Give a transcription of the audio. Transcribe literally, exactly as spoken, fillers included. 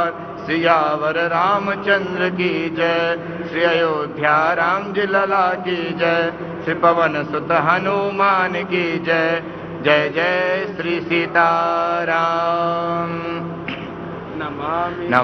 सियावर रामचंद्र की जय। श्री अयोध्या राम जी लला की जय। श्री पवन सुत हनुमान की जय। जय जय श्री सीताराम। नमामि